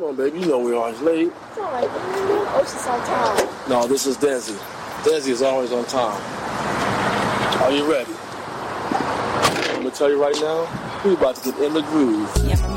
on, baby. You know we're always late. It's all right. Oh, she's on time. No, this is Desi. Desi is always on time. Are you ready? I'm going to tell you right now, we're about to get in the groove. Yeah,